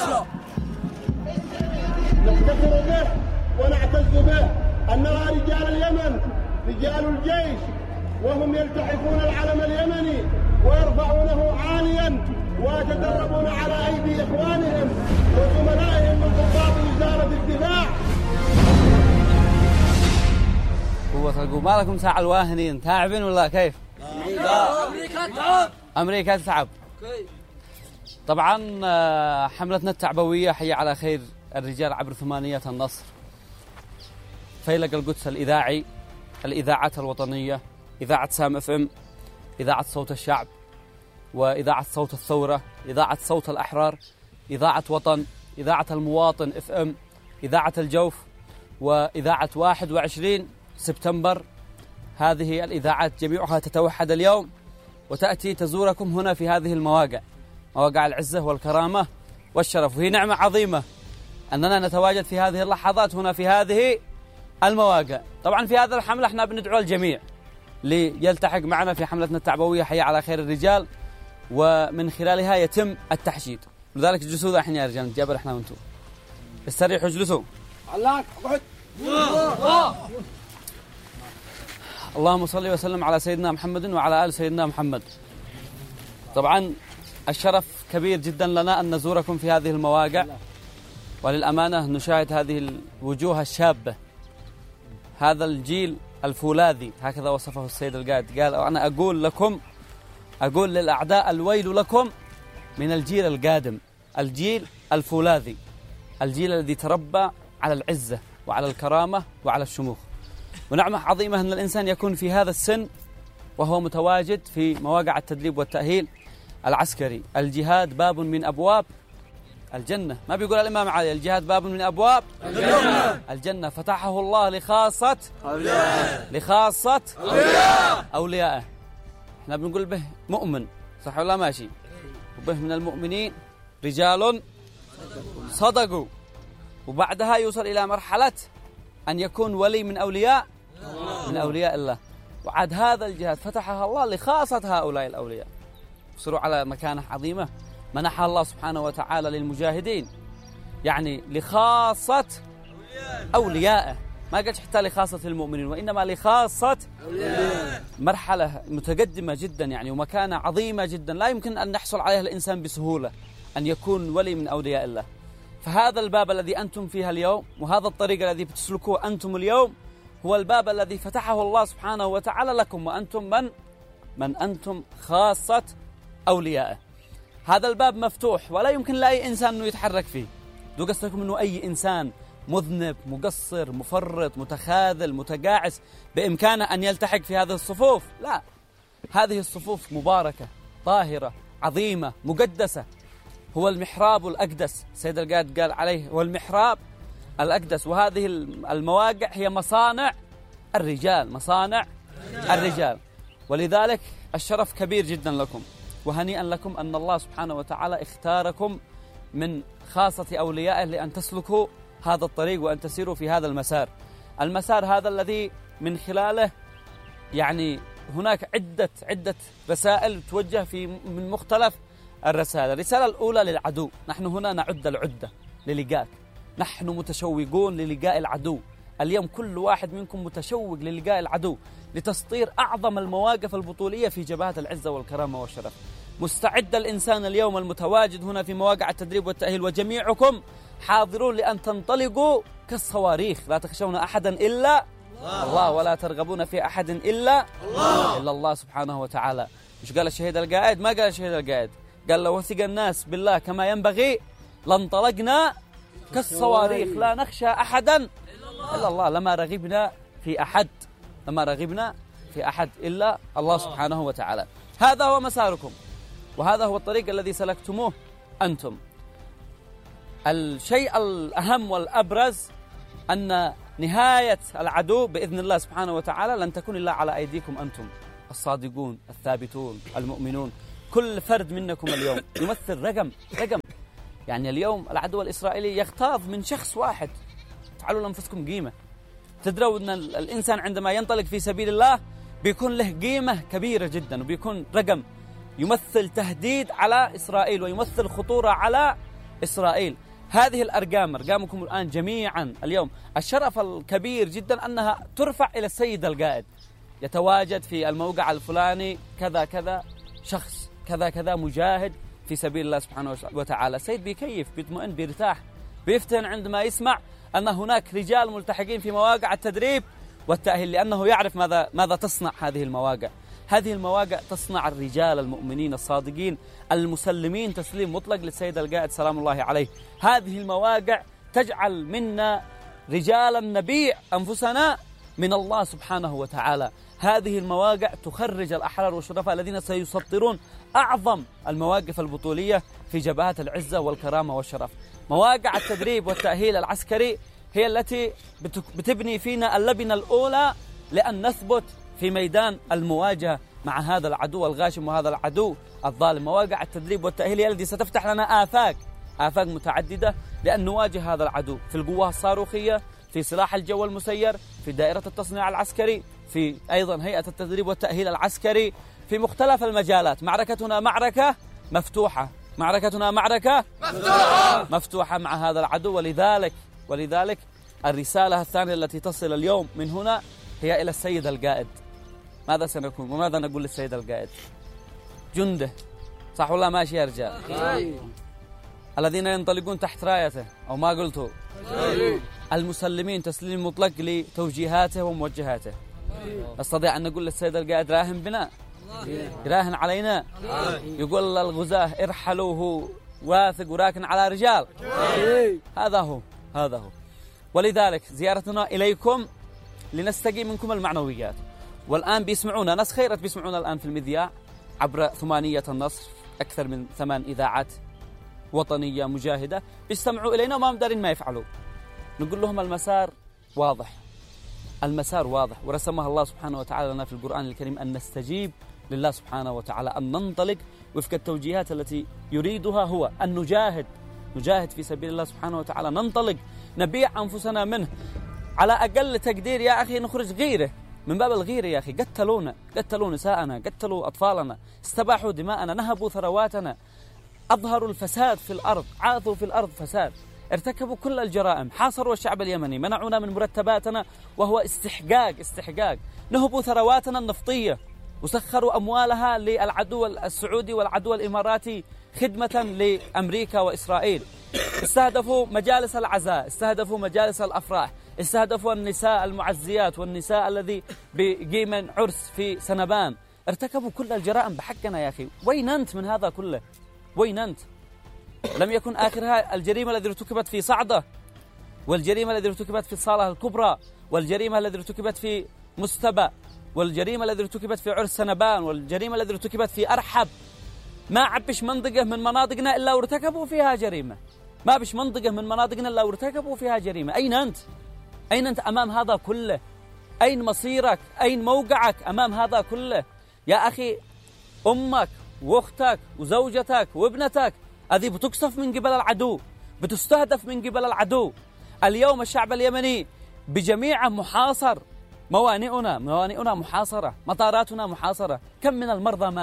نفتخر به ونعتز به أن نرى رجال اليمن رجال الجيش وهم يلتحفون العلم اليمني ويرفعونه عاليا ويتدربون على أيدي إخوانهم وزملائهم من ضباط وزارة الدفاع. قوة القوة. ما لكم ساعة الواهنين تعبين ولا كيف؟ أمريكا تتعب. طبعا حملتنا التعبوية حي على خير الرجال عبر ثمانية النصر، فيلق القدس الإذاعي، الإذاعات الوطنية، إذاعة سام اف ام، إذاعة صوت الشعب، وإذاعة صوت الثورة، إذاعة صوت الأحرار، إذاعة وطن، إذاعة المواطن اف ام، إذاعة الجوف، وإذاعة 21 سبتمبر. هذه الإذاعات جميعها تتوحد اليوم وتأتي تزوركم هنا في هذه المواقع، مواقع العزة والكرامة والشرف. وهي نعمة عظيمة أننا نتواجد في هذه اللحظات هنا في هذه المواقع. طبعا في هذا الحملة احنا بندعو الجميع ليلتحق معنا في حملتنا التعبوية حي على خير الرجال، ومن خلالها يتم التحشيد. لذلك اجلسوا الحين يا رجال، نتجابر احنا وانتم. استريحوا اجلسوا. اللهم صل وسلم على سيدنا محمد وعلى آل سيدنا محمد. طبعا الشرف كبير جدا لنا أن نزوركم في هذه المواقع، وللأمانة نشاهد هذه الوجوه الشابة، هذا الجيل الفولاذي، هكذا وصفه السيد القائد. قال أنا أقول للأعداء الويل لكم من الجيل القادم، الجيل الفولاذي، الجيل الذي تربى على العزة وعلى الكرامة وعلى الشموخ. ونعمة عظيمة أن الإنسان يكون في هذا السن وهو متواجد في مواقع التدريب والتأهيل العسكري. الجهاد باب من أبواب الجنة، ما بيقول الإمام علي الجهاد باب من أبواب الجنة فتحه الله لخاصة أوليائه. احنا بنقول به مؤمن، صح ولا ماشي؟ وبه من المؤمنين رجال صدقوا، وبعدها يوصل إلى مرحلة أن يكون ولي من أولياء الله. وعد هذا الجهاد فتحها الله لخاصة هؤلاء الأولياء، وصلوا على مكانة عظيمة منحها الله سبحانه وتعالى للمجاهدين، يعني لخاصة أوليائه. ما قلت حتى لخاصة المؤمنين، وإنما لخاصة مرحلة متقدمة جدا يعني، ومكانة عظيمة جدا لا يمكن أن نحصل عليها الإنسان بسهولة، أن يكون ولي من أولياء الله. فهذا الباب الذي أنتم فيها اليوم، وهذا الطريق الذي بتسلكوه أنتم اليوم، هو الباب الذي فتحه الله سبحانه وتعالى لكم، وأنتم من أنتم خاصة أوليائه. هذا الباب مفتوح ولا يمكن لأي إنسان أنه يتحرك فيه. دو قصدكم أنه أي إنسان مذنب مقصر مفرط متخاذل متقاعس بإمكانه أن يلتحق في هذه الصفوف؟ لا، هذه الصفوف مباركة طاهرة عظيمة مقدسة. هو المحراب الأقدس، سيد القائد قال عليه هو المحراب الأقدس. وهذه المواقع هي مصانع الرجال، ولذلك الشرف كبير جدا لكم، وهنيئا لكم أن الله سبحانه وتعالى اختاركم من خاصة أوليائه لأن تسلكوا هذا الطريق وأن تسيروا في هذا المسار هذا الذي من خلاله يعني هناك عدة رسائل توجه من مختلف الرسائل. الرسالة الأولى للعدو، نحن هنا نعد العدة للقاك، نحن متشوقون للقاء العدو. اليوم كل واحد منكم متشوق للقاء العدو لتسطير أعظم المواقف البطولية في جبهات العزة والكرامة والشرف. مستعد الإنسان اليوم المتواجد هنا في مواقع التدريب والتأهيل وجميعكم حاضرون لأن تنطلقوا كالصواريخ، لا تخشون أحدا إلا الله ولا ترغبون في أحد إلا الله سبحانه وتعالى. مش قال الشهيد القائد؟ ما قال الشهيد القائد، قال لو وثق الناس بالله كما ينبغي لانطلقنا كالصواريخ لا نخشى أحدا إلا الله، لما رغبنا في أحد إلا الله سبحانه وتعالى. هذا هو مساركم، وهذا هو الطريق الذي سلكتموه أنتم. الشيء الأهم والأبرز أن نهاية العدو بإذن الله سبحانه وتعالى لن تكون إلا على أيديكم أنتم الصادقون الثابتون المؤمنون. كل فرد منكم اليوم يمثل رقم. يعني اليوم العدو الإسرائيلي يغتاظ من شخص واحد. تعالوا لأنفسكم قيمة. تدروا أن الإنسان عندما ينطلق في سبيل الله بيكون له قيمة كبيرة جدا، وبيكون رقم يمثل تهديد على إسرائيل ويمثل خطورة على إسرائيل. هذه الأرقام، أرقامكم الآن جميعا اليوم، الشرف الكبير جدا أنها ترفع إلى السيد القائد، يتواجد في الموقع الفلاني كذا كذا شخص، كذا كذا مجاهد في سبيل الله سبحانه وتعالى. السيد بيكيف، بيطمئن، بيرتاح، بيفتن عندما يسمع أن هناك رجال ملتحقين في مواقع التدريب والتأهيل، لأنه يعرف ماذا تصنع هذه المواقع. هذه المواقع تصنع الرجال المؤمنين الصادقين المسلمين تسليم مطلق للسيد القائد سلام الله عليه. هذه المواقع تجعل منا رجالا نبيع أنفسنا من الله سبحانه وتعالى. هذه المواقع تخرج الأحرار والشرفاء الذين سيسطرون أعظم المواقف البطولية في جبهات العزة والكرامة والشرف. مواقع التدريب والتأهيل العسكري هي التي بتبني فينا اللبنة الأولى لأن نثبت في ميدان المواجهة مع هذا العدو الغاشم وهذا العدو الظالم. مواقع التدريب والتأهيل هي التي ستفتح لنا آفاق متعددة لأن نواجه هذا العدو في القوة الصاروخية، في سلاح الجو المسير، في دائرة التصنيع العسكري، في أيضا هيئة التدريب والتأهيل العسكري، في مختلف المجالات. معركتنا معركة مفتوحة، معركتنا معركة مفتوحة مع هذا العدو. ولذلك الرسالة الثانية التي تصل اليوم من هنا هي إلى السيد القائد. ماذا سنكون وماذا نقول للسيد القائد؟ جنده، صح ولا ماشي يا رجال؟ الذين ينطلقون تحت رايته، أو ما قلتوا، المسلمين تسليم مطلق لتوجيهاته وموجهاته. نستطيع أن نقول للسيد القائد راهن بنا، يراهن علينا، يقول للغزاة ارحلوا، هو واثق وراكن على رجال. هذا هو. ولذلك زيارتنا إليكم لنستقي منكم المعنويات. والآن بيسمعونا ناس خيرت، بيسمعونا الآن في المذياع عبر ثمانية النصر، أكثر من 8 إذاعات وطنية مجاهدة، بيستمعوا إلينا وما مدارين ما يفعلوا. نقول لهم المسار واضح، المسار واضح، ورسمها الله سبحانه وتعالى لنا في القرآن الكريم أن نستجيب لله سبحانه وتعالى، أن ننطلق وفق التوجيهات التي يريدها هو، أن نجاهد في سبيل الله سبحانه وتعالى، ننطلق نبيع أنفسنا منه. على أقل تقدير يا أخي نخرج غيره، من باب الغيرة يا أخي. قتلوا نساءنا، قتلوا أطفالنا، استباحوا دماءنا، نهبوا ثرواتنا، أظهروا الفساد في الأرض، عاثوا في الأرض فساد، ارتكبوا كل الجرائم، حاصروا الشعب اليمني، منعونا من مرتباتنا وهو استحقاق، نهبوا ثرواتنا النفطية وسخروا أموالها للعدو السعودي والعدو الإماراتي خدمة لأمريكا وإسرائيل. استهدفوا مجالس العزاء، استهدفوا مجالس الأفراح، استهدفوا النساء المعزيات والنساء الذي بقيم عرس في سنبان، ارتكبوا كل الجرائم بحقنا يا أخي. وين أنت من هذا كله؟ وين أنت؟ لم يكن آخرها الجريمة التي ارتكبت في صعدة، والجريمة التي ارتكبت في الصالة الكبرى، والجريمة التي ارتكبت في مستبأ، والجريمة التي ارتكبت في عرس سنبان، والجريمة التي ارتكبت في أرحب. ما عبش منطقة من مناطقنا إلا وارتكبوا فيها جريمة، ما بش منطقة من مناطقنا إلا وارتكبوا فيها جريمة. أين أنت؟ أين أنت أمام هذا كله؟ أين مصيرك؟ أين موقعك أمام هذا كله؟ يا أخي أمك وأختك وزوجتك وابنتك هذه بتقصف من قبل العدو، بتستهدف من قبل العدو. اليوم الشعب اليمني بجميعه محاصر، موانئنا محاصرة، مطاراتنا محاصرة. كم من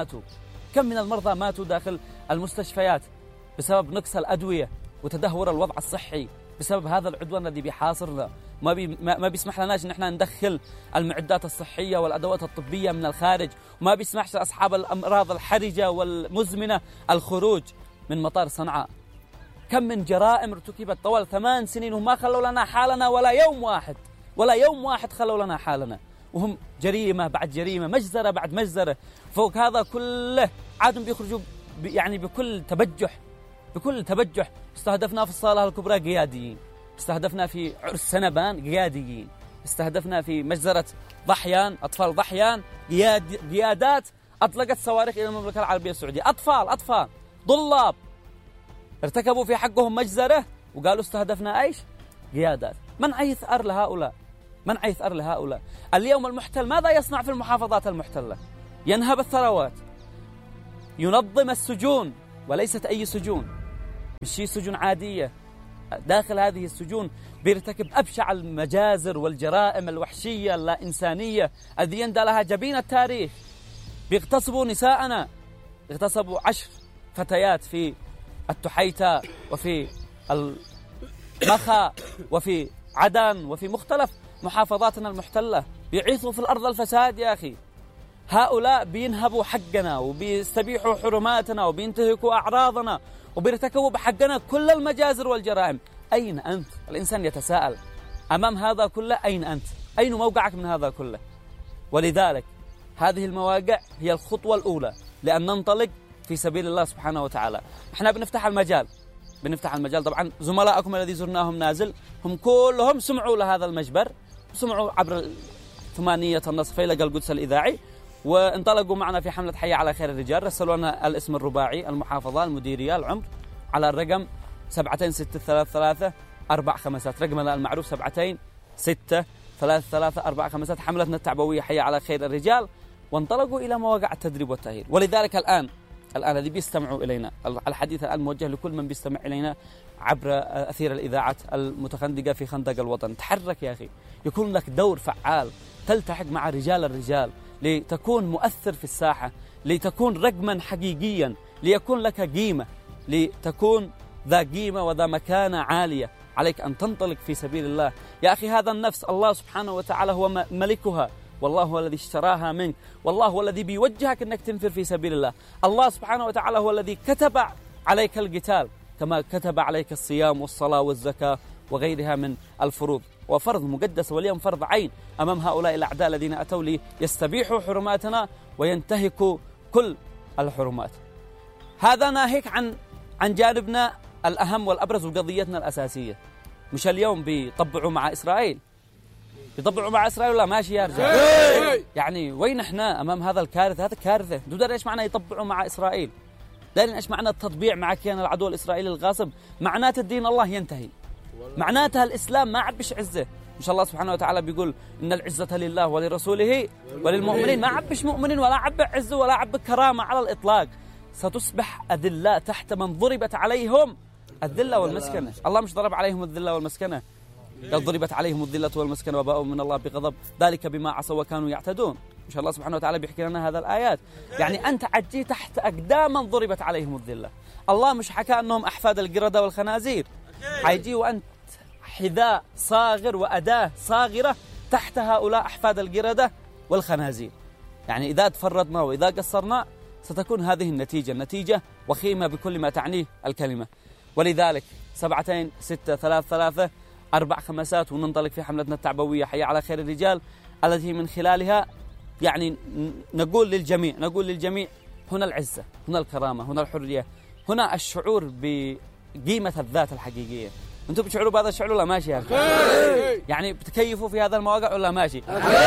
المرضى ماتوا داخل المستشفيات بسبب نقص الأدوية وتدهور الوضع الصحي بسبب هذا العدوان الذي بيحاصرنا. ما بيسمح لناش ان احنا ندخل المعدات الصحية والأدوات الطبية من الخارج، وما بيسمحش لأصحاب الأمراض الحرجة والمزمنة الخروج من مطار صنعاء. كم من جرائم ارتكبت طوال 8 سنين وما خلوا لنا حالنا ولا يوم واحد خلوا لنا حالنا، وهم جريمة بعد جريمة، مجزرة بعد مجزرة. فوق هذا كله عادهم بيخرجوا يعني بكل تبجح. استهدفنا في الصالة الكبرى قياديين، استهدفنا في عرس سنبان قياديين، استهدفنا في مجزرة ضحيان، أطفال ضحيان، قيادات أطلقت صواريخ إلى المملكة العربية السعودية. أطفال طلاب ارتكبوا في حقهم مجزرة وقالوا استهدفنا أيش؟ قيادات. من أي ثأر لهؤلاء؟ اليوم المحتل ماذا يصنع في المحافظات المحتلة؟ ينهب الثروات، ينظم السجون، وليست أي سجون، مش سجون عادية. داخل هذه السجون بيرتكب أبشع المجازر والجرائم الوحشية اللا إنسانية الذي يندى لها جبين التاريخ. بيغتصبوا نساءنا، اغتصبوا 10 فتيات في التحيتا وفي المخا وفي عدن وفي مختلف محافظاتنا المحتلة، بيعيثوا في الأرض الفساد يا أخي. هؤلاء بينهبوا حقنا وبيستبيحوا حرماتنا وبينتهكوا أعراضنا وبيرتكبوا بحقنا كل المجازر والجرائم. أين أنت؟ الإنسان يتساءل أمام هذا كله، أين أنت؟ أين موقعك من هذا كله؟ ولذلك هذه المواقع هي الخطوة الأولى لأن ننطلق في سبيل الله سبحانه وتعالى. احنا بنفتح المجال. طبعا زملائكم الذي زرناهم نازل هم كلهم سمعوا لهذا المجبر، سمعوا عبر 8 النصف لقى القدس الإذاعي، وانطلقوا معنا في حملة حي على خير الرجال. رسلوا لنا الاسم الرباعي، المحافظة، المديرية، العمر، على الرقم 763345، رقمنا المعروف 763345. حملتنا التعبوية حي على خير الرجال، وانطلقوا إلى مواقع التدريب والتأهيل. ولذلك الآن الذي بيستمعوا إلينا، الحديث الآن موجه لكل من بيستمع إلينا عبر أثير الإذاعات المتخندقة في خندق الوطن. تحرك يا أخي، يكون لك دور فعال، تلتحق مع رجال الرجال لتكون مؤثر في الساحة، لتكون رقما حقيقيا، ليكون لك قيمة، لتكون ذا قيمة وذا مكانة عالية. عليك أن تنطلق في سبيل الله يا أخي. هذا النفس الله سبحانه وتعالى هو ملكها، والله هو الذي اشتراها منك، والله هو الذي بيوجهك أنك تنفر في سبيل الله. الله سبحانه وتعالى هو الذي كتب عليك القتال كما كتب عليك الصيام والصلاة والزكاة وغيرها من الفروض، وفرض مقدس واليوم فرض عين أمام هؤلاء الأعداء الذين أتوا لي يستبيحوا حرماتنا وينتهكوا كل الحرمات. هذا ناهيك عن جانبنا الأهم والأبرز وقضيتنا الأساسية. مش اليوم بيطبعوا مع إسرائيل ولا ماشي يا رجال؟ يعني وين احنا أمام هذا الكارثة؟ هذا كارثة. دارين ايش معنى يطبعوا مع إسرائيل؟ دارين ايش معنى التطبيع مع كيان العدو الإسرائيلي الغاصب؟ معناته الدين الله ينتهي، معناتها الإسلام ما عبش عزة. إن شاء الله سبحانه وتعالى بيقول إن العزة لله ولرسوله وللمؤمنين. ما عبش مؤمنين ولا عب عزة ولا عب كرامة على الإطلاق. ستصبح أذلاء تحت من ضربت عليهم الذلة والمسكنة. الله مش ضرب عليهم الذلة والمسكنة، قال ضربت عليهم الذلة والمسكنة وباءوا من الله بغضب ذلك بما عصوا وكانوا يعتدون. إن شاء الله سبحانه وتعالى بيحكي لنا هذا الآيات. يعني أنت عجي تحت أقدام من ضربت عليهم الذلة. الله مش حكى أنهم أحفاد القردة والخنازير، حيجي وأنت حذاء صاغر وأداة صاغرة تحت هؤلاء أحفاد القردة والخنازير. يعني إذا تفردنا وإذا قصرنا ستكون هذه النتيجة وخيمة بكل ما تعنيه الكلمة. ولذلك 7 6 3 3 4 5 وننطلق في حملتنا التعبوية حي على خير الرجال، التي من خلالها يعني نقول للجميع هنا العزة، هنا الكرامة، هنا الحرية، هنا الشعور بقيمة الذات الحقيقية. أنتم بتشعروا بهذا الشعور ولا ماشي يا أخي؟ يعني بتكيفوا في هذا المواقع ولا ماشي؟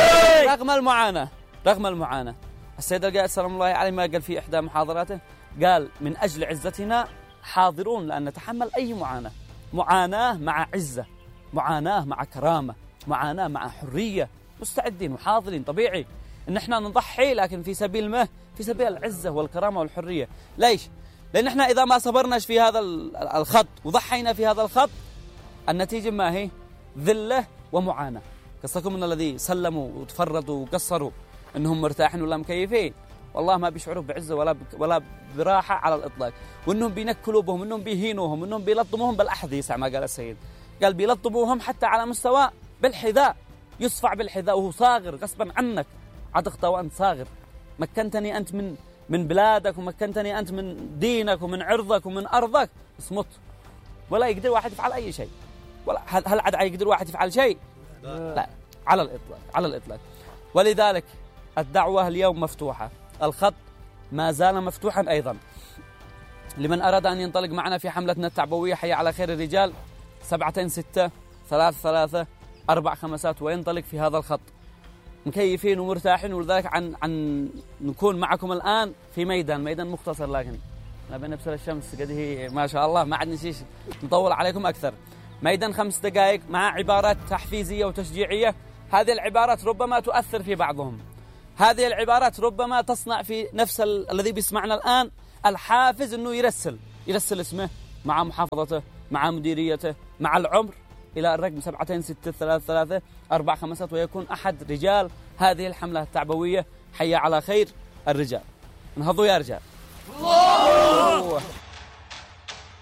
رغم المعاناة. السيد القائد سلام الله عليه ما قال في إحدى محاضراته، قال من أجل عزتنا حاضرون لأن نتحمل أي معاناة مع عزة، معاناة مع كرامة، معاناة مع حرية، مستعدين وحاضرين. طبيعي إن إحنا نضحي، لكن في سبيل العزة والكرامة والحرية. ليش؟ لأن إحنا إذا ما صبرناش في هذا الخط وضحينا في هذا الخط، النتيجة ما هي؟ ذلة ومعاناة. قصتكم من الذي سلموا وتفردوا وقصروا إنهم مرتاحين ولا مكيفين، والله ما بيشعروا بعزة ولا براحة على الإطلاق، وإنهم بينكلوا بهم، إنهم بيهينوهم، إنهم بيلطموهم بالأحذية ما قال السيد، قال بيلطموهم حتى على مستوى بالحذاء، يصفع بالحذاء وهو صاغر غصبا عنك. عتقت وأنت صاغر، مكنتني أنت من بلادك، ومكنتني أنت من دينك ومن عرضك ومن أرضك، اصمت. ولا يقدر واحد يفعل أي شيء. ولا هل عاد يقدر واحد يفعل شيء؟ لا، على الإطلاق. ولذلك الدعوة اليوم مفتوحة، الخط ما زال مفتوحا أيضا لمن أراد أن ينطلق معنا في حملتنا التعبوية حي على خير الرجال 7 6 3 3 4 5 وينطلق في هذا الخط مكيفين ومرتاحين. ولذلك عن نكون معكم الآن في ميدان مختصر، لكن بنبسل الشمس قد هي ما شاء الله ما عاد نشيش نطول عليكم أكثر. ميدان 5 دقائق مع عبارات تحفيزية وتشجيعية. هذه العبارات ربما تؤثر في بعضهم، هذه العبارات ربما تصنع في نفس الذي بيسمعنا الآن الحافز أنه يرسل اسمه مع محافظته، مع مديريته، مع العمر إلى الرقم 7 6 3 3 4 5 ويكون أحد رجال هذه الحملة التعبوية حي على خير الرجال. انهضوا يا رجال. الله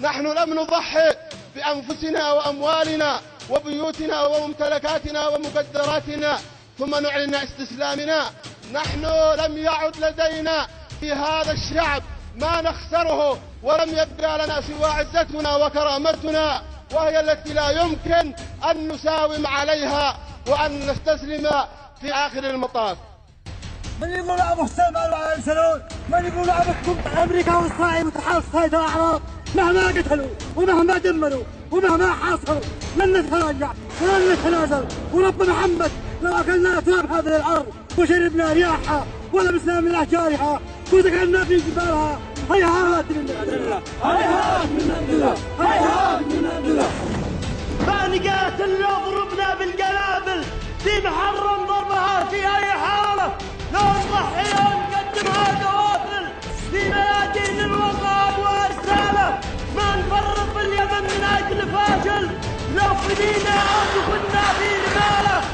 نحن لم نضحي بأنفسنا وأموالنا وبيوتنا وممتلكاتنا ومقدراتنا ثم نعلن استسلامنا. نحن لم يعد لدينا في هذا الشعب ما نخسره، ولم يبقى لنا سوى عزتنا وكرامتنا، وهي التي لا يمكن أن نساوم عليها وأن نستسلم في آخر المطاف. من يقول أبو حسين ما يسألون، من يقول أبوكم أمريكا وإسرائيل وتحالف صيد الأعراض مهما قتلوا ومهما دمروا ومهما حاصروا لن نتراجع ولن نتنازل. ورب محمد لو أكلنا أتراب هذه الأرض وشربنا رياحها ولبسنا من أشجارها وسكننا في جبالها هيهات من الله، هيهات من الله، هيهات من الله. ما نقاتل لو ضربنا بالقنابل في محرم ضربها في أي حالة، لو نضحي لو نقدمها قوافل في ميادين الوطن وأرساله. ما نفرط باليمن من أجل فاشل، لو فدينا أو كنا في رماله.